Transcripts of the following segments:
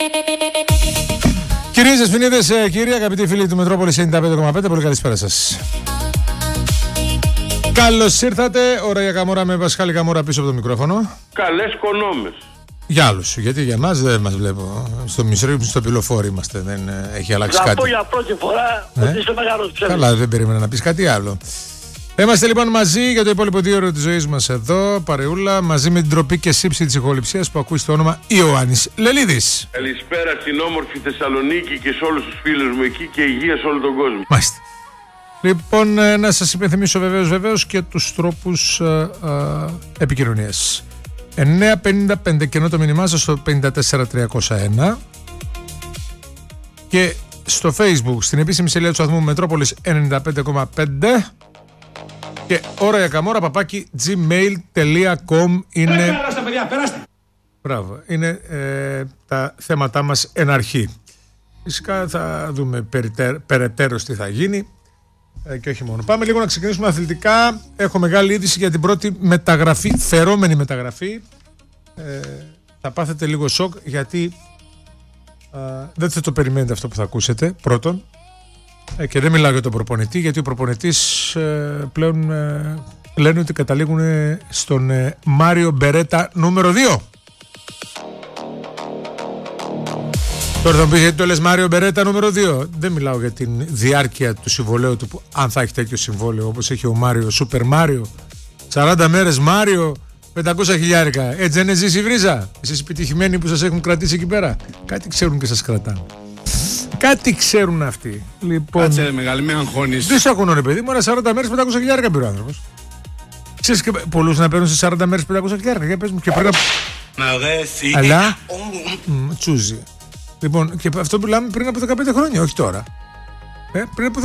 Κυρίες και σφινίδες, κύριοι, αγαπητοί φίλοι του Μετρόπολης 95,5, πολύ καλησπέρα σας. Καλώς ήρθατε, ώρα για Καμόρα με Πασχάλη Καμόρα πίσω από το μικρόφωνο. Καλές κονόμες. Για άλλους, γιατί για εμάς δεν μας βλέπω. Στο μισρό, στο πυλοφόρι είμαστε, δεν έχει αλλάξει κάτι. Θα πω για πρώτη φορά ότι είσαι μεγάλος ψεύδος. Καλά, δεν περίμενα να πεις κάτι άλλο. Είμαστε λοιπόν μαζί για το υπόλοιπο 2 ώρο της ζωής μας εδώ, παρεούλα, μαζί με την ντροπή και σύψη της ηχοληψίας που ακούει στο όνομα Ιωάννης Λελίδης. Καλησπέρα στην όμορφη Θεσσαλονίκη και σε όλους τους φίλους μου εκεί και υγεία σε όλο τον κόσμο. Μάλιστα. Λοιπόν, να σας υπενθυμίσω βεβαίως και τους τρόπους επικοινωνίας. 955 και ενώ το μήνυμά σας στο 54301 και στο Facebook στην επίσημη σελίδα του σταθμού Μετρόπολης 95,5 και ώρα για Καμόρα @gmail.com είναι. Περάστε, παιδιά, περάστε. Μπράβο, είναι τα θέματά μας εν αρχή. Φυσικά θα δούμε περαιτέρω τι θα γίνει και όχι μόνο. Πάμε λίγο να ξεκινήσουμε αθλητικά. Έχω μεγάλη είδηση για την πρώτη μεταγραφή, φερόμενη μεταγραφή. Θα πάθετε λίγο σοκ γιατί δεν θα το περιμένετε αυτό που θα ακούσετε πρώτον, και δεν μιλάω για τον προπονητή, γιατί ο προπονητής πλέον λένε ότι καταλήγουν στον Μάριο Μπερέτα νούμερο 2. Τώρα θα μου πεις γιατί το λες Μάριο Μπερέτα νούμερο 2. Δεν μιλάω για την διάρκεια του συμβολέου του, που αν θα έχει τέτοιο συμβόλαιο όπως έχει ο Μάριο, Σούπερ Μάριο, 40 μέρες Μάριο, 500 χιλιάρικα. Έτσι δεν είναι ζήσει η βρίζα? Εσείς επιτυχημένοι που σας έχουν κρατήσει εκεί πέρα, κάτι ξέρουν και σας κρατάνε. Κάτι ξέρουν αυτοί. Λοιπόν, κάτσε ρε μεγάλη, με αγχώνεις. δεν σε ακούνε ρε παιδί μου, αλλά 40 μέρες 500 χιλιάρικα πήρε ο άνθρωπος. Ξέρεις και πολλούς να παίρνουν σε 40 μέρες 500 χιλιάρικα. Για πες μου και πριν από... Αλλά τσούζι. Λοιπόν, και αυτό που λέμε πριν από 15 χρόνια, όχι τώρα. Πριν από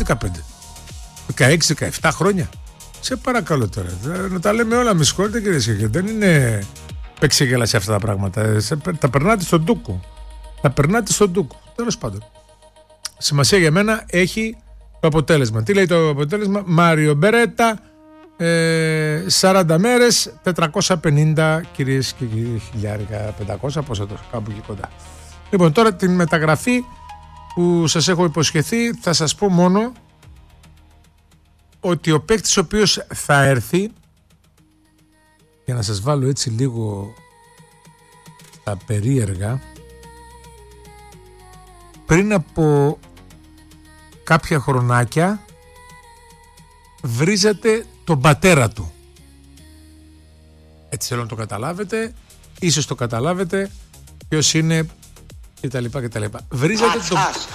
16-17 χρόνια. Σε παρακαλώ τώρα. Να τα λέμε όλα, με συγχωρείτε κυρίες και κύριοι. Δεν είναι παίξε σε αυτά τα πράγματα. Τα περνάτε στον ντούκο. Τέλος πάντων. Σημασία για μένα έχει το αποτέλεσμα. Τι λέει το αποτέλεσμα? Μάριο Μπερέτα, 40 μέρες, 450 κυρίες και κύριοι χιλιάρικα, 500, πόσα τώρα, κάπου εκεί κοντά. Λοιπόν, τώρα την μεταγραφή που σας έχω υποσχεθεί, θα σας πω μόνο ότι ο παίκτης ο οποίος θα έρθει, για να σας βάλω έτσι λίγο τα περίεργα, πριν από κάποια χρονάκια βρίζατε τον πατέρα του. Έτσι θέλω να το καταλάβετε, ίσως το καταλάβετε ποιος είναι κτλ. Βρίζατε τον...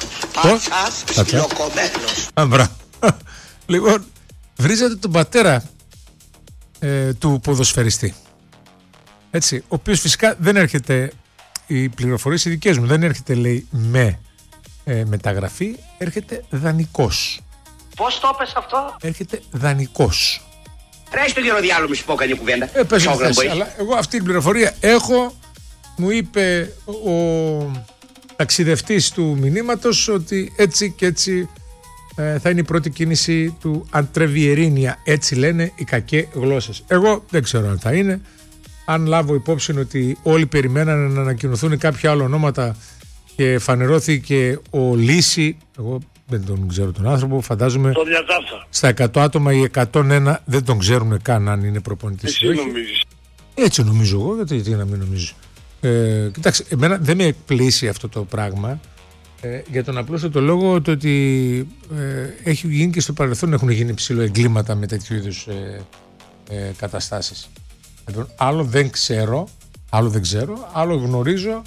Πατσάς, λοιπόν, βρίζατε τον πατέρα του ποδοσφαιριστή. Έτσι, ο οποίος φυσικά δεν έρχεται, οι πληροφορίες οι δικές μου, δεν έρχεται λέει με μεταγραφή, έρχεται δανεικός. Πώς το έπες αυτό? Έρχεται δανεικός. Τρέχει το γεροδιάλο, μη σου πω κανένα κουβέντα. Αλλά εγώ αυτή την πληροφορία έχω. Μου είπε ο ταξιδευτής του μηνύματος ότι έτσι και έτσι θα είναι η πρώτη κίνηση του Αντρεβιερίνια. Έτσι λένε οι κακές γλώσσες. Εγώ δεν ξέρω αν θα είναι. Αν λάβω υπόψη ότι όλοι περιμένανε να ανακοινωθούν κάποια άλλα ονόματα και φανερώθηκε ο Λύση, εγώ δεν τον ξέρω τον άνθρωπο, φαντάζομαι στα 100 άτομα οι 101 δεν τον ξέρουν καν αν είναι προπονητής. Εσύ νομίζεις? Έτσι νομίζω εγώ, γιατί να μην νομίζω. Κοιτάξτε, εμένα δεν με εκπλήσει αυτό το πράγμα, για τον απλούστατο λόγο το ότι έχει γίνει και στο παρελθόν, έχουν γίνει ψηλό εγκλήματα με τέτοιου είδους καταστάσεις. Άλλο δεν ξέρω, άλλο γνωρίζω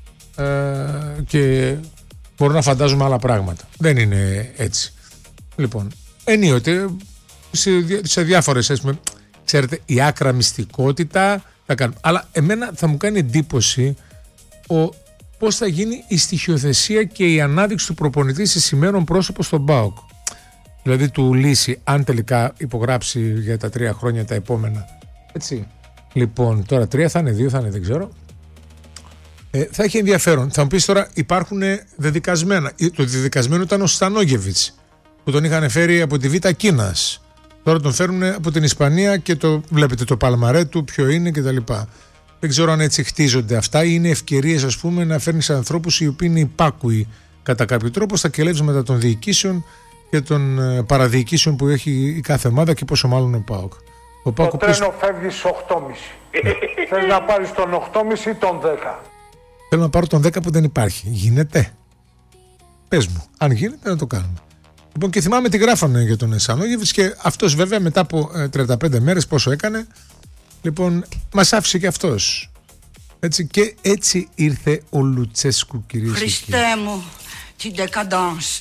και μπορώ να φαντάζομαι άλλα πράγματα. Δεν είναι έτσι. Λοιπόν, ενίοτε σε διάφορες, ξέρετε, η άκρα μυστικότητα θα κάνουμε. Αλλά εμένα θα μου κάνει εντύπωση πώς θα γίνει η στοιχειοθεσία και η ανάδειξη του προπονητή σε σημαίνον πρόσωπο στον ΠΑΟΚ. Δηλαδή του Λύση, αν τελικά υπογράψει για τα 3 χρόνια τα επόμενα. Έτσι. Λοιπόν, τώρα 3 θα είναι, 2 θα είναι, δεν ξέρω. Θα έχει ενδιαφέρον. Θα μου πεις τώρα, υπάρχουν δεδικασμένα. Το δεδικασμένο ήταν ο Στανόγεβιτς, που τον είχαν φέρει από τη Β' Κίνας. Τώρα τον φέρουν από την Ισπανία και το βλέπετε το παλμαρέ του, ποιο είναι κτλ. Δεν ξέρω αν έτσι χτίζονται αυτά ή είναι ευκαιρίες, ας πούμε, να φέρνεις ανθρώπους οι οποίοι είναι υπάκουοι κατά κάποιο τρόπο στα κελεύσματα των διοικήσεων και των παραδιοικήσεων που έχει η κάθε ομάδα και πόσο μάλλον ο ΠΑΟΚ. Το τρένο φεύγει στις 8.30. Θες να πάρεις τον 8.30 ή τον 10? Θέλω να πάρω τον 10 που δεν υπάρχει. Γίνεται? Πες μου, αν γίνεται να το κάνουμε. Λοιπόν, και θυμάμαι τι γράφανε για τον Εσάνογεβιτς και αυτός βέβαια μετά από 35 μέρες πόσο έκανε, λοιπόν μας άφησε και αυτός. Έτσι, και έτσι ήρθε ο Λουτσέσκου, κυρίες και κύριοι. Χριστέ μου, την decadence.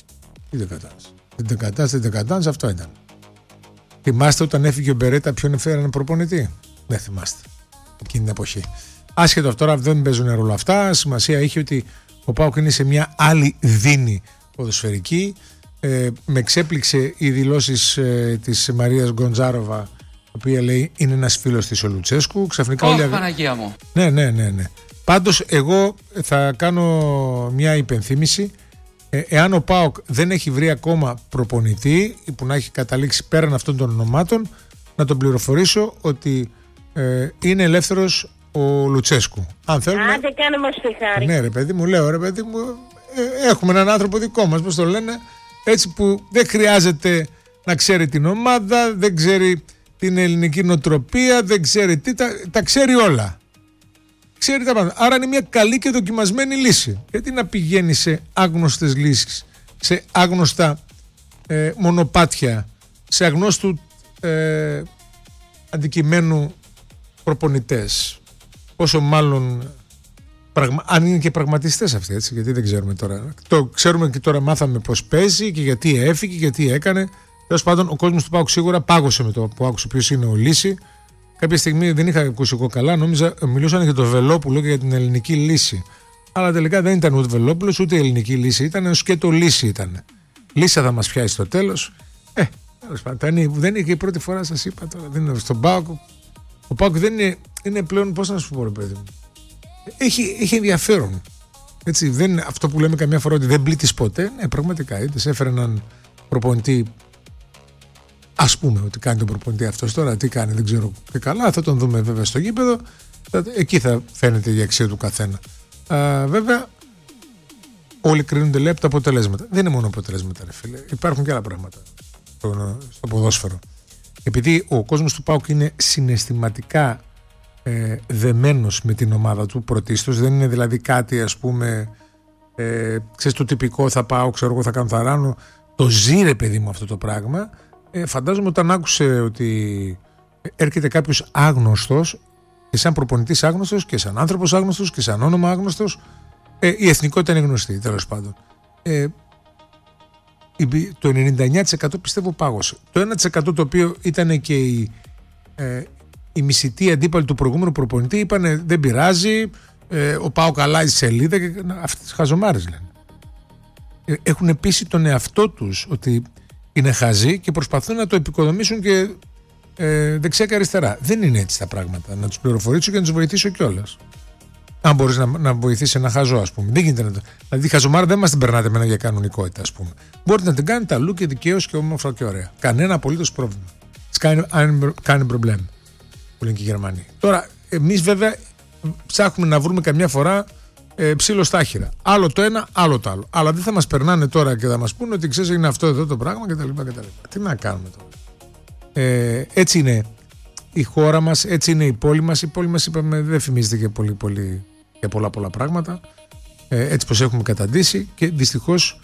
Την decadence, αυτό ήταν. Θυμάστε όταν έφυγε ο Μπερέτα ποιον έφεραν προπονητή? Δεν θυμάστε. Εκείνη την εποχή. Άσχετο αυτό, τώρα δεν παίζουν ρόλο αυτά. Σημασία είχε ότι ο ΠΑΟΚ είναι σε μια άλλη δίνη ποδοσφαιρική. Με ξέπληξε οι δηλώσεις της Μαρίας Γκοντζάροβα, η οποία λέει είναι ένας φίλος της ο Λουτσέσκου. Ξαφνικά όλοι... Παναγία μου. Ναι. Πάντως εγώ θα κάνω μια υπενθύμηση. Εάν ο ΠΑΟΚ δεν έχει βρει ακόμα προπονητή που να έχει καταλήξει πέραν αυτών των ονομάτων, να τον πληροφορήσω ότι είναι ελεύθερος ο Λουτσέσκου. Αν θέλουμε... Άντε κάνε μας τη χάρη. Ναι ρε παιδί μου, λέω ρε παιδί μου, έχουμε έναν άνθρωπο δικό μας, πώς το λένε, έτσι που δεν χρειάζεται να ξέρει την ομάδα, δεν ξέρει την ελληνική νοοτροπία, δεν ξέρει τι, τα ξέρει όλα. Ξέρει τα πάντα. Άρα είναι μια καλή και δοκιμασμένη λύση. Γιατί να πηγαίνει σε άγνωστες λύσεις, σε άγνωστα μονοπάτια, σε αγνώστου αντικειμένου προπονητές. Όσο μάλλον αν είναι και πραγματιστές αυτοί, έτσι, γιατί δεν ξέρουμε τώρα. Το ξέρουμε και τώρα μάθαμε πώς παίζει και γιατί έφυγε, γιατί έκανε. Τέλος πάντων, ο κόσμος του ΠΑΟΚ σίγουρα πάγωσε με το που άκουσε ποιος είναι ο Λύση. Κάποια στιγμή δεν είχα ακούσει εγώ καλά, νόμιζα μιλούσαν για το Βελόπουλο και για την ελληνική λύση. Αλλά τελικά δεν ήταν ούτε Βελόπουλος ούτε η ελληνική λύση, ήταν και το Λύση ήταν. Λύσα θα μας πιάσει στο τέλος. Τέλος πάντων, δεν είναι και η πρώτη φορά, σας είπα τώρα. Δεν είναι στον ΠΑΟΚ. Ο ΠΑΟΚ δεν είναι πλέον, πώς να σου πω, ρε παιδί μου. Έχει ενδιαφέρον. Έτσι, δεν είναι αυτό που λέμε καμιά φορά ότι δεν πλήττεις ποτέ. Ναι, πραγματικά. Είτε έφερε έναν προπονητή. Ας πούμε ότι κάνει τον προπονητή αυτός τώρα, τι κάνει δεν ξέρω και καλά, θα τον δούμε βέβαια στο γήπεδο, εκεί θα φαίνεται η αξία του καθένα. Βέβαια όλοι κρίνονται λέει από τα αποτελέσματα. Δεν είναι μόνο αποτελέσματα ρε φίλε, υπάρχουν και άλλα πράγματα στο ποδόσφαιρο. Επειδή ο κόσμος του ΠΑΟΚ είναι συναισθηματικά δεμένος με την ομάδα του πρωτίστως, δεν είναι δηλαδή κάτι ας πούμε ξέρεις το τυπικό θα πάω, ξέρω εγώ θα κάνω θαράνο, το ζει ρε παιδί μου αυτό το πράγμα. Φαντάζομαι όταν άκουσε ότι έρχεται κάποιος άγνωστος και σαν προπονητής άγνωστος και σαν άνθρωπος άγνωστος και σαν όνομα άγνωστος, η εθνικότητα είναι γνωστή τέλος πάντων. Το 99% πιστεύω πάγωσε. Το 1% το οποίο ήταν και η μισητή αντίπαλη του προηγούμενου προπονητή είπανε δεν πειράζει, ο ΠΑΟΚ αλλάζει σελίδα και αυτές τις χαζομάρες λένε. Έχουν πείσει τον εαυτό τους ότι είναι χαζοί και προσπαθούν να το επικοδομήσουν και δεξιά και αριστερά. Δεν είναι έτσι τα πράγματα. Να τους πληροφορήσω και να τους βοηθήσω κιόλας. Αν μπορείς να βοηθήσει ένα χαζό, ας πούμε. Δεν γίνεται να το. Δηλαδή, η χαζομάρα δεν μας την περνάτε με ένα για κανονικότητα, ας πούμε. Μπορείτε να την κάνετε αλλού και δικαίως και όμορφα και ωραία. Κανένα απολύτως πρόβλημα. Κάνει προβλέμ. Που λένε και οι Γερμανοί. Τώρα, εμείς βέβαια ψάχνουμε να βρούμε καμιά φορά ψήλο στα άχυρα. Άλλο το ένα, άλλο το άλλο. Αλλά δεν θα μας περνάνε τώρα και θα μας πούνε ότι ξέρεις είναι αυτό εδώ το πράγμα κτλ. Τι να κάνουμε τώρα. Έτσι είναι η χώρα μας, έτσι είναι η πόλη μας. Η πόλη μας είπαμε δεν φημίζεται και πολύ για πολλά πράγματα. Έτσι πως έχουμε καταντήσει και δυστυχώς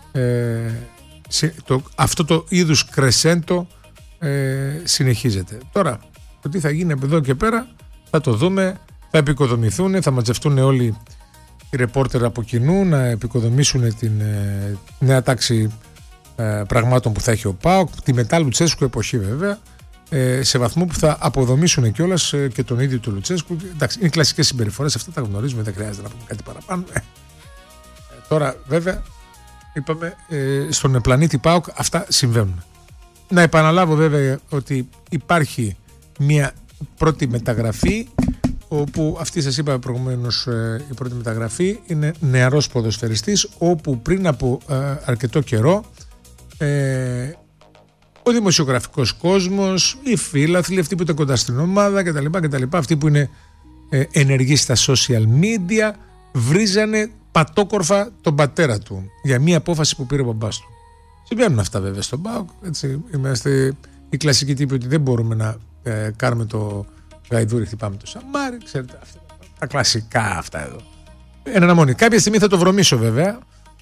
αυτό το είδους κρεσέντο συνεχίζεται. Τώρα το τι θα γίνει από εδώ και πέρα θα το δούμε, θα επικοδομηθούν, θα μαζευτούν όλοι οι ρεπόρτερ από κοινού να επικοδομήσουν την νέα τάξη πραγμάτων που θα έχει ο ΠΑΟΚ, τη μετά Λουτσέσκου εποχή βέβαια, σε βαθμό που θα αποδομήσουν κιόλας και τον ίδιο του Λουτσέσκου. Εντάξει, είναι κλασικές συμπεριφορές, αυτά τα γνωρίζουμε, δεν χρειάζεται να πούμε κάτι παραπάνω. Τώρα βέβαια είπαμε στον πλανήτη ΠΑΟΚ αυτά συμβαίνουν. Να επαναλάβω βέβαια ότι υπάρχει μια πρώτη μεταγραφή, όπου αυτή σας είπα προηγουμένως η πρώτη μεταγραφή είναι νεαρός ποδοσφαιριστής, όπου πριν από αρκετό καιρό ο δημοσιογραφικός κόσμος, οι φίλαθλοι, αυτοί που ήταν κοντά στην ομάδα κτλ, αυτοί που είναι ενεργοί στα social media, βρίζανε πατόκορφα τον πατέρα του για μία απόφαση που πήρε ο μπαμπάς του. Συμβαίνουν αυτά βέβαια στον ΠΑΟΚ. Είμαστε οι κλασικοί τύποι ότι δεν μπορούμε να κάνουμε το γαϊδούρι, χτυπάμε το σαμάρι. Ξέρετε, αυτά, τα κλασικά αυτά εδώ. Εναναμονή. Κάποια στιγμή θα το βρωμίσω βέβαια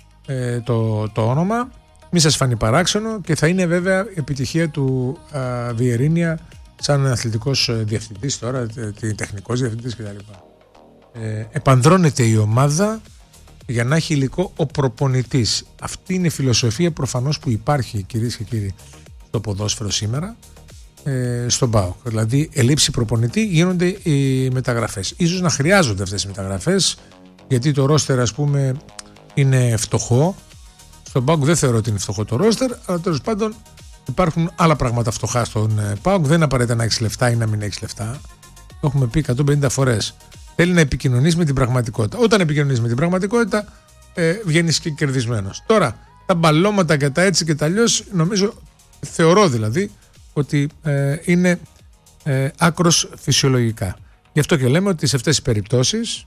το όνομα. Μη σας φανεί παράξενο και θα είναι βέβαια επιτυχία του Βιερίνια σαν αθλητικός διευθυντής τώρα, τεχνικός διευθυντής κτλ. Επανδρώνεται η ομάδα για να έχει υλικό ο προπονητής. Αυτή είναι η φιλοσοφία προφανώς που υπάρχει, κυρίες και κύριοι, στο ποδόσφαιρο σήμερα, στον ΠΑΟΚ. Δηλαδή, ελήψη προπονητή γίνονται οι μεταγραφές. Ίσως να χρειάζονται αυτές οι μεταγραφές, γιατί το ρόστερ, ας πούμε, είναι φτωχό. Στον ΠΑΟΚ δεν θεωρώ ότι είναι φτωχό το ρόστερ, αλλά τέλος πάντων υπάρχουν άλλα πράγματα φτωχά στον ΠΑΟΚ. Δεν είναι απαραίτητα να έχεις λεφτά ή να μην έχεις λεφτά. Το έχουμε πει 150 φορές. Θέλει να επικοινωνείς με την πραγματικότητα. Όταν επικοινωνείς με την πραγματικότητα, βγαίνεις και κερδισμένος. Τώρα, τα μπαλώματα και τα έτσι και τα αλλιώς, θεωρώ δηλαδή ότι είναι άκρος φυσιολογικά. Γι' αυτό και λέμε ότι σε αυτές τις περιπτώσεις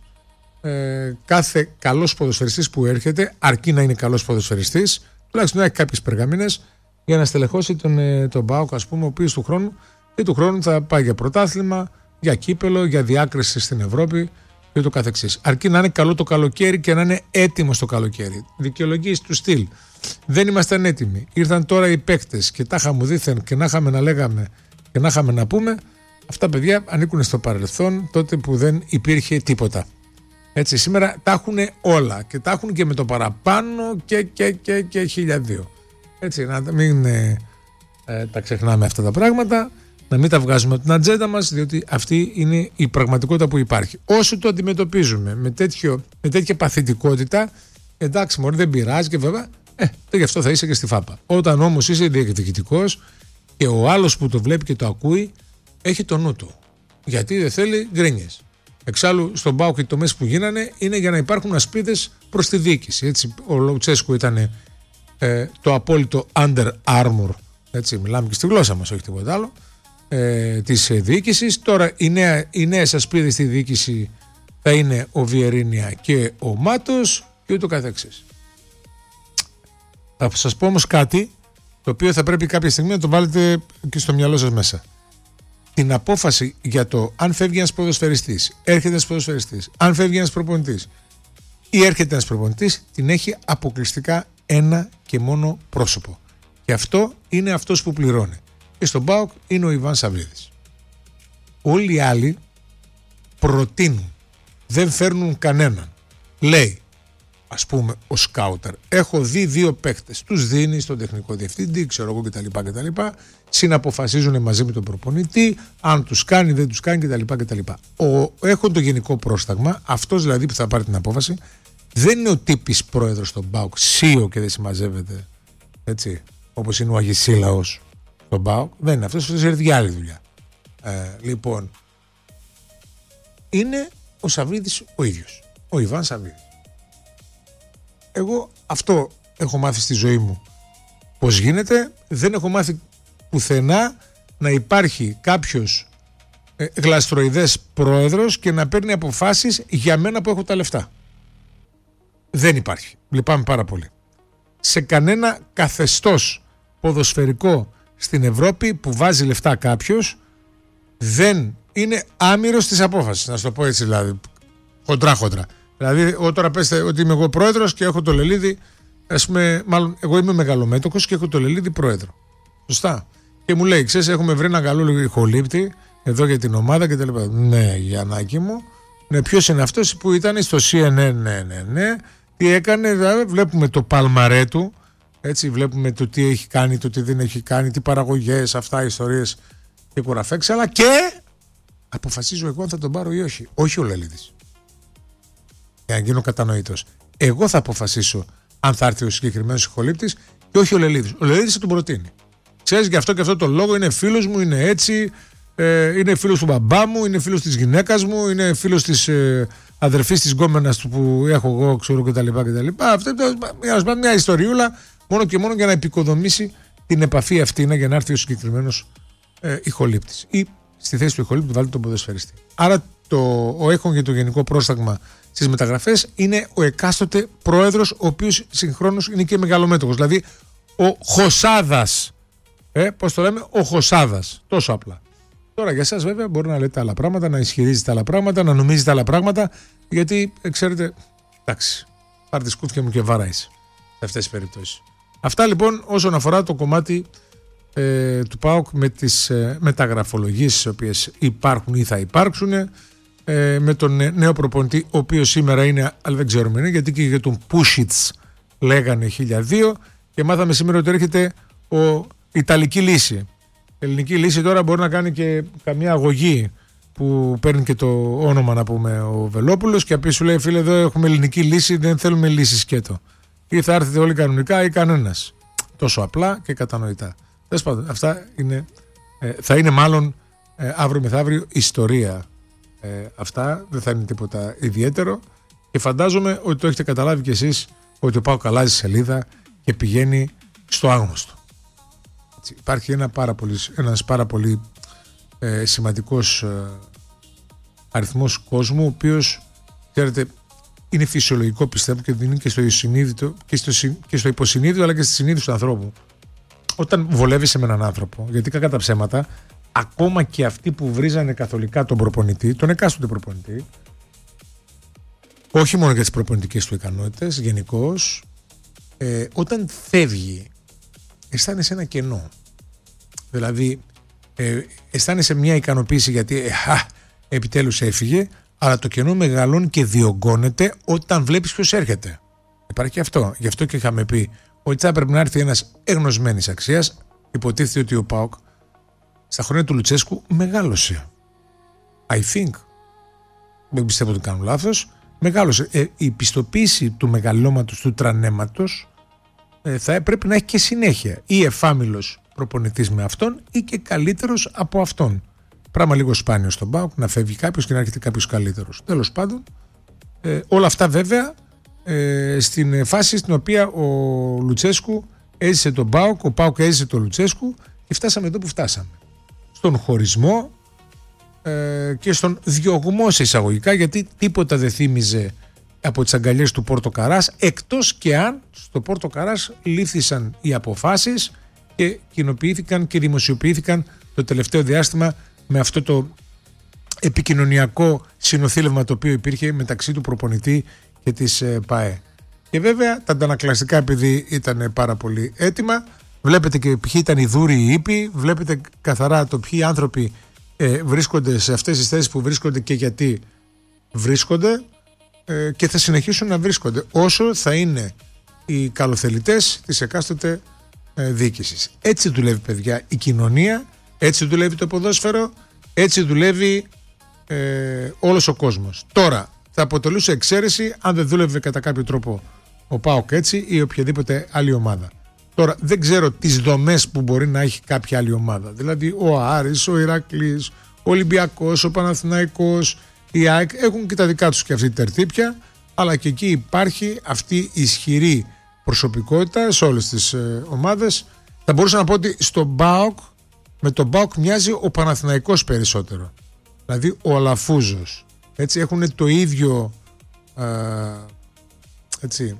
κάθε καλός ποδοσφαιριστής που έρχεται, αρκεί να είναι καλός ποδοσφαιριστής, τουλάχιστον να έχει κάποιες περγαμίνες για να στελεχώσει τον ΠΑΟΚ, ας πούμε, ο οποίος του χρόνου θα πάει για πρωτάθλημα, για κύπελο, για διάκριση στην Ευρώπη και ούτω καθεξής. Αρκεί να είναι καλό το καλοκαίρι και να είναι έτοιμος το καλοκαίρι. Δικαιολογίες του στυλ. Δεν ήμασταν έτοιμοι. Ήρθαν τώρα οι παίκτες και τα είχαμε δήθεν και να είχαμε να λέγαμε και να είχαμε να πούμε. Αυτά, παιδιά, ανήκουν στο παρελθόν, τότε που δεν υπήρχε τίποτα. Έτσι, σήμερα τα έχουν όλα και τα έχουν και με το παραπάνω και 1002. Έτσι, να μην τα ξεχνάμε αυτά τα πράγματα. Να μην τα βγάζουμε από την ατζέντα μας, διότι αυτή είναι η πραγματικότητα που υπάρχει. Όσο το αντιμετωπίζουμε με τέτοια παθητικότητα, εντάξει, μωρέ, δεν πειράζει και βέβαια, γι' αυτό θα είσαι και στη φάπα. Όταν όμως είσαι διεκδικητικός και ο άλλος που το βλέπει και το ακούει, έχει το νου του. Γιατί δεν θέλει γκρίνιες. Εξάλλου, στον ΠΑΟΚ οι τομές που γίνανε είναι για να υπάρχουν ασπίδες προς τη διοίκηση. Έτσι, ο Λουτσέσκου ήταν το απόλυτο Under Armour. Έτσι, μιλάμε και στη γλώσσα μας, όχι τίποτα άλλο. Της διοίκησης. Τώρα οι νέες ασπίδες στη διοίκηση θα είναι ο Βιερίνια και ο Μάτος και ούτω καθεξής. Θα σας πω όμως κάτι το οποίο θα πρέπει κάποια στιγμή να το βάλετε και στο μυαλό σας μέσα. Την απόφαση για το αν φεύγει ένας ποδοσφαιριστής, έρχεται ένας ποδοσφαιριστής, αν φεύγει ένας προπονητής ή έρχεται ένας προπονητής, την έχει αποκλειστικά ένα και μόνο πρόσωπο. Και αυτό είναι αυτός που πληρώνει. Και στον ΠΑΟΚ είναι ο Ιβάν Σαββίδης. Όλοι οι άλλοι προτείνουν, δεν φέρνουν κανέναν. Λέει, ας πούμε, ο σκάουτερ, έχω δει 2 παίκτες, τους δίνει στον τεχνικό διευθυντή, ξέρω εγώ κτλ. Συναποφασίζουν μαζί με τον προπονητή, αν τους κάνει, δεν τους κάνει κτλ. Έχουν το γενικό πρόσταγμα, αυτός δηλαδή που θα πάρει την απόφαση, δεν είναι ο τύπης πρόεδρος στον ΠΑΟΚ, ΣΥΟ και δεν συμμαζεύεται, έτσι, όπως είναι ο Αγισίλαος. Τον ΠΑΟΚ, δεν είναι αυτός, έρθει για άλλη δουλειά. Λοιπόν, είναι ο Σαββίδης ο ίδιος, ο Ιβάν Σαββίδης. Εγώ αυτό έχω μάθει στη ζωή μου πώς γίνεται. Δεν έχω μάθει πουθενά να υπάρχει κάποιος γλαστροειδές πρόεδρος και να παίρνει αποφάσεις για μένα που έχω τα λεφτά. Δεν υπάρχει. Λυπάμαι πάρα πολύ. Σε κανένα καθεστώς ποδοσφαιρικό στην Ευρώπη που βάζει λεφτά κάποιος δεν είναι άμυρος της απόφασης. Να σου το πω έτσι δηλαδή, χοντρά. Δηλαδή, εγώ τώρα πέστε ότι είμαι εγώ πρόεδρος και έχω το Λελίδη, ας πούμε, μάλλον εγώ είμαι μεγαλομέτωχος και έχω το Λελίδη πρόεδρο. Σωστά. Και μου λέει, ξέρεις, έχουμε βρει ένα καλό ηχολήπτη εδώ για την ομάδα και τα λοιπά. Ναι, Γιαννάκη μου. Ναι, ποιος είναι αυτός που ήταν στο CNN, ναι. Τι έκανε, δηλαδή, βλέπουμε το παλμαρέ του. Έτσι, βλέπουμε το τι έχει κάνει, το τι δεν έχει κάνει, τι παραγωγές, αυτά, ιστορίες και κουραφέξε, αλλά και αποφασίζω εγώ αν θα τον πάρω ή όχι. Όχι ο Λελίδης. Για να γίνω κατανοητός. Εγώ θα αποφασίσω αν θα έρθει ο συγκεκριμένος ηχολήπτης και όχι ο Λελίδης. Ο Λελίδης θα τον προτείνει. Ξέρεις, γι' αυτό και αυτό το λόγο είναι φίλος μου, είναι έτσι, είναι φίλος του μπαμπά μου, είναι φίλος της γυναίκας μου, είναι φίλος της αδερφής της γκόμενας του που έχω εγώ, ξέρω κτλ. Αυτό είναι μια ιστοριούλα μόνο και μόνο για να επικοδομήσει την επαφή αυτή, για να έρθει ο συγκεκριμένος ηχολήπτης. Ή στη θέση του ηχολήπτη βάλει τον ποδοσφαιριστή. Άρα έχον για το γενικό πρόσταγμα στις μεταγραφές είναι ο εκάστοτε πρόεδρος, ο οποίος συγχρόνως είναι και μεγαλομέτωχος. Δηλαδή ο Χωσάδας. Πώς το λέμε, ο Χωσάδας. Τόσο απλά. Τώρα για εσάς βέβαια μπορεί να λέτε άλλα πράγματα, να ισχυρίζετε άλλα πράγματα, να νομίζετε άλλα πράγματα, γιατί ξέρετε, εντάξει, πάρτε σκούφια μου και βάραϊς σε αυτές τις περιπτώσεις. Αυτά λοιπόν όσον αφορά το κομμάτι του ΠΑΟΚ με τις μεταγραφολογίες οι οποίες υπάρχουν ή θα υπάρξουν, με τον νέο προπονητή, ο οποίος σήμερα είναι, αλλά δεν ξέρουμε είναι, γιατί και για τον Πούσιτς λέγανε 1002 και μάθαμε σήμερα ότι έρχεται Ιταλική λύση. Η ελληνική λύση τώρα μπορεί να κάνει και καμιά αγωγή που παίρνει και το όνομα, να πούμε, ο Βελόπουλος, και απ' σου λέει, φίλε, εδώ έχουμε ελληνική λύση, δεν θέλουμε λύση σκέτο. Ή θα έρθετε όλοι κανονικά ή κανένας. Τόσο απλά και κατανοητά. Αυτά είναι, θα είναι μάλλον αύριο μεθαύριο ιστορία. Αυτά δεν θα είναι τίποτα ιδιαίτερο και φαντάζομαι ότι το έχετε καταλάβει κι εσείς ότι ο ΠΑΟΚ αλλάζει σελίδα και πηγαίνει στο άγνωστο. Έτσι, υπάρχει ένας πάρα πολύ σημαντικός αριθμός κόσμου, ο οποίος, ξέρετε, είναι φυσιολογικό, πιστεύω, και είναι και στο συνείδητο και στο υποσυνείδητο, αλλά και στη συνείδηση του ανθρώπου. Όταν βολεύεσαι με έναν άνθρωπο, γιατί κακά τα ψέματα, ακόμα και αυτοί που βρίζανε καθολικά τον προπονητή, τον εκάστοτε προπονητή, όχι μόνο για τις προπονητικές του ικανότητες, γενικώς, όταν φεύγει, αισθάνεσαι ένα κενό. Δηλαδή, αισθάνεσαι μια ικανοποίηση γιατί επιτέλους έφυγε, αλλά το κενό μεγαλώνει και διωγγώνεται όταν βλέπεις ποιος έρχεται. Υπάρχει αυτό. Γι' αυτό και είχαμε πει ότι θα πρέπει να έρθει ένας εγνωσμένης αξίας. Υποτίθεται ότι ο ΠΑΟΚ στα χρόνια του Λουτσέσκου μεγάλωσε. I think. Δεν πιστεύω ότι κάνω λάθος. Μεγάλωσε. Η πιστοποίηση του μεγαλώματος, του τρανέματος, θα πρέπει να έχει και συνέχεια. Ή εφάμιλος προπονητής με αυτόν ή και καλύτερος από αυτόν. Πράγμα λίγο σπάνιο στον ΠΑΟΚ να φεύγει κάποιος και να έρχεται κάποιος καλύτερος. Τέλος πάντων, όλα αυτά βέβαια στην φάση στην οποία ο Λουτσέσκου έζησε τον ΠΑΟΚ, ο ΠΑΟΚ έζησε τον Λουτσέσκου και φτάσαμε εδώ που φτάσαμε. Στον χωρισμό και στον διωγμό σε εισαγωγικά, γιατί τίποτα δεν θύμιζε από τις αγκαλιές του Πόρτο Καράς, εκτός και αν στο Πόρτο Καράς λήφθησαν οι αποφάσεις και κοινοποιήθηκαν και δημοσιοποιήθηκαν το τελευταίο διάστημα με αυτό το επικοινωνιακό συνοθήλευμα το οποίο υπήρχε μεταξύ του προπονητή και της ΠΑΕ. Και βέβαια τα αντανακλαστικά, επειδή ήταν πάρα πολύ έτοιμα, βλέπετε και ποιοι ήταν οι δούροι οι ήπιοι, βλέπετε καθαρά το ποιοι άνθρωποι βρίσκονται σε αυτές τις θέσεις που βρίσκονται και γιατί βρίσκονται, και θα συνεχίσουν να βρίσκονται όσο θα είναι οι καλοθελητές της εκάστοτε διοίκησης. Έτσι δουλεύει, παιδιά, η κοινωνία, έτσι δουλεύει το ποδόσφαιρο, έτσι δουλεύει όλος ο κόσμος. Τώρα θα αποτελούσε εξαίρεση αν δεν δούλευε κατά κάποιο τρόπο ο ΠΑΟΚ έτσι ή οποιαδήποτε άλλη ομάδα. Τώρα δεν ξέρω τις δομές που μπορεί να έχει κάποια άλλη ομάδα. Δηλαδή ο Άρης, ο Ηράκλης, ο Ολυμπιακός, ο Παναθηναϊκός, η ΑΕΚ έχουν και τα δικά τους και αυτή τη τερτύπια, αλλά και εκεί υπάρχει αυτή η ισχυρή προσωπικότητα σε όλες τις ομάδες. Θα μπορούσα να πω ότι στον ΠΑΟΚ, με τον ΠΑΟΚ μοιάζει ο Παναθηναϊκός περισσότερο. Δηλαδή ο Αλαφούζος. Έτσι έχουν το ίδιο έτσι,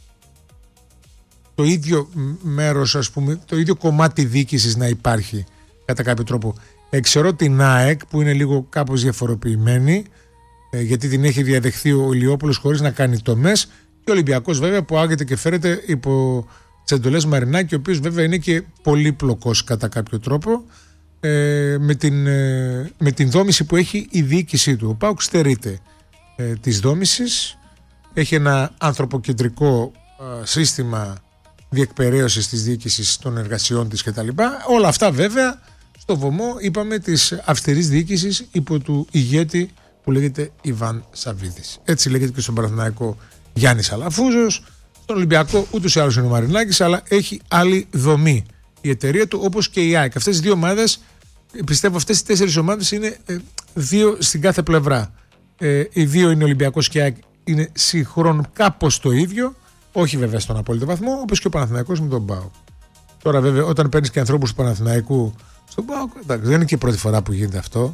το ίδιο μέρος, ας πούμε, το ίδιο κομμάτι διοίκησης να υπάρχει κατά κάποιο τρόπο. Ξέρω την ΑΕΚ που είναι λίγο κάπως διαφοροποιημένη, γιατί την έχει διαδεχθεί ο Ηλιόπουλος χωρίς να κάνει τομές, και ο Ολυμπιακός βέβαια που άγεται και φέρεται υπό τις εντολές Μαρινάκη, ο οποίος βέβαια είναι και πολύπλοκος κατά κάποιο τρόπο, με την δόμηση που έχει η διοίκησή του. Ο ΠΑΟΚ στερείται της δόμησης, έχει ένα ανθρωποκεντρικό σύστημα διεκπεραίωσης της διοίκησης των εργασιών της κτλ. Όλα αυτά βέβαια στο βωμό, είπαμε, της αυστηρής διοίκησης υπό του ηγέτη που λέγεται Ιβάν Σαββίδης. Έτσι λέγεται και στον Παναθηναϊκό Γιάννης Αλαφούζος, στον Ολυμπιακό ούτως ή άλλως είναι ο Μαρινάκης, αλλά έχει άλλη δομή η εταιρεία του, όπως και η ΑΕΚ. Αυτές οι δύο ομάδες, πιστεύω αυτές οι 4 ομάδες είναι 2 στην κάθε πλευρά. Οι δύο είναι Ολυμπιακός και η ΑΕΚ, είναι συγχρόνων κάπως το ίδιο, όχι βέβαια στον απόλυτο βαθμό, όπως και ο Παναθηναϊκός με τον ΠΑΟΚ. Τώρα βέβαια όταν παίρνεις και ανθρώπους του Παναθηναϊκού στον ΠΑΟΚ, δεν είναι και η πρώτη φορά που γίνεται αυτό.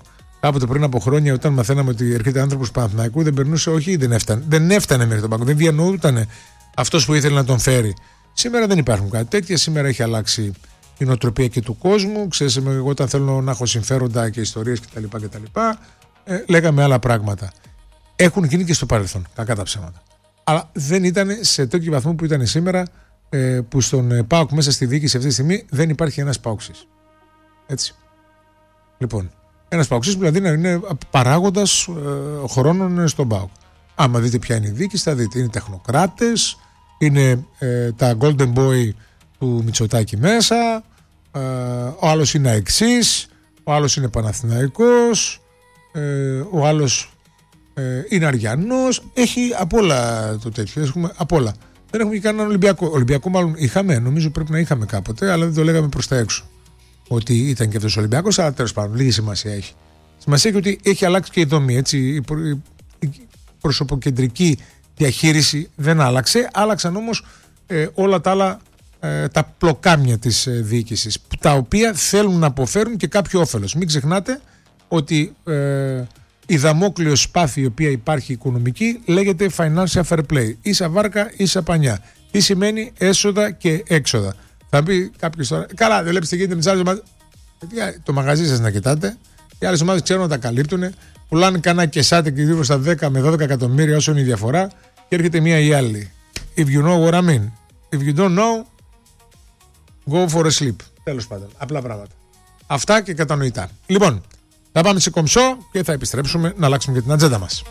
Κάποτε πριν από χρόνια, όταν μαθαίναμε ότι έρχεται άνθρωπος του Παναθηναϊκού, δεν περνούσε, όχι, δεν έφτανε μέχρι τον πάγκο. Δεν διανοούταν αυτός που ήθελε να τον φέρει. Σήμερα δεν υπάρχουν κάτι τέτοια. Σήμερα έχει αλλάξει η νοοτροπία και του κόσμου. Ξέρεις, εγώ όταν θέλω να έχω συμφέροντα και ιστορίες κτλ. Λέγαμε άλλα πράγματα. Έχουν γίνει και στο παρελθόν, κακά τα ψέματα. Αλλά δεν ήταν σε τέτοιο βαθμό που ήταν σήμερα, που στον ΠΑΟΚ μέσα στη διοίκηση αυτή τη στιγμή δεν υπάρχει ένας ΠΑΟΚΣης. Έτσι. Λοιπόν, ένας ΠΑΟΚΣης δηλαδή να είναι παράγοντας χρόνων στον ΠΑΟΚ. Άμα δείτε ποια είναι η διοίκηση, θα δείτε. Είναι τεχνοκράτες, είναι τα Golden Boy του Μητσοτάκη μέσα, ο άλλος είναι αεξής, ο άλλος είναι Παναθηναϊκός, ο άλλος είναι Αριανός. Έχει απ' όλα το τέτοιο. Έχουμε απ' όλα. Δεν έχουμε και κανέναν Ολυμπιακό. Ολυμπιακό μάλλον είχαμε, νομίζω πρέπει να είχαμε κάποτε, αλλά δεν το λέγαμε προς τα έξω. Ότι ήταν και αυτός ο Ολυμπιακός, αλλά τέλος πάντων, λίγη σημασία έχει. Σημασία έχει ότι έχει αλλάξει και η δομή. Έτσι, η προσωποκεντρική διαχείριση δεν άλλαξε. Άλλαξαν όμως όλα τα άλλα, τα πλοκάμια της διοίκησης, τα οποία θέλουν να αποφέρουν και κάποιο όφελος. Μην ξεχνάτε ότι η δαμόκλειο σπάθη η οποία υπάρχει οικονομική λέγεται financial fair play. Ίσα βάρκα, ίσα πανιά. Τι σημαίνει έσοδα και έξοδα. Θα πει κάποιος τώρα, καλά, δεν βλέπεις τι γίνεται με τις άλλες ομάδες. Το μαγαζί σας να κοιτάτε. Οι άλλες ομάδες ξέρουν να τα καλύπτουν. Πουλάνε κανένα κεσάτε και γύρω στα 10 με 12 εκατομμύρια όσο είναι η διαφορά. Και έρχεται μία ή άλλη. If you know what I mean. If you don't know, go for a sleep. Τέλος πάντων. Απλά πράγματα. Αυτά και κατανοητά. Λοιπόν, θα πάμε σε κομψό και θα επιστρέψουμε να αλλάξουμε και την ατζέντα μας.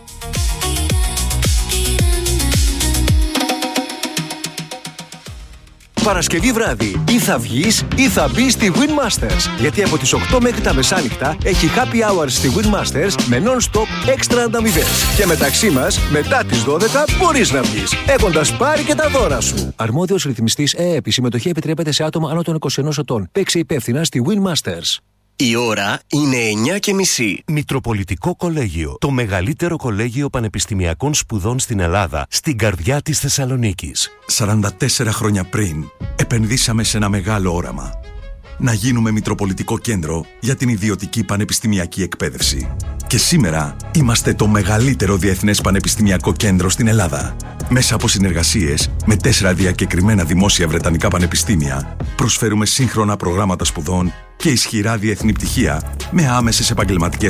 Παρασκευή βράδυ ή θα βγεις ή θα μπεις στη Winmasters. Γιατί από τις 8 μέχρι τα μεσάνυχτα έχει happy hours στη Winmasters με non-stop έξτρα ανταμοιβές. Και μεταξύ μας, μετά τις 12 μπορείς να βγεις, έχοντας πάρει και τα δώρα σου. Αρμόδιος ρυθμιστής ΕΕΠ. Η συμμετοχή επιτρέπεται σε άτομα άνω των 21 ετών. Παίξε υπεύθυνα στη Winmasters. Η ώρα είναι 9:30. Μητροπολιτικό Κολέγιο. Το μεγαλύτερο κολέγιο πανεπιστημιακών σπουδών στην Ελλάδα, στην καρδιά της Θεσσαλονίκης. 44 χρόνια πριν, επενδύσαμε σε ένα μεγάλο όραμα. Να γίνουμε Μητροπολιτικό Κέντρο για την ιδιωτική πανεπιστημιακή εκπαίδευση. Και σήμερα είμαστε το μεγαλύτερο διεθνές πανεπιστημιακό κέντρο στην Ελλάδα. Μέσα από συνεργασίες με 4 διακεκριμένα δημόσια βρετανικά πανεπιστήμια, προσφέρουμε σύγχρονα προγράμματα σπουδών και ισχυρά διεθνή πτυχία με άμεσες επαγγελματικές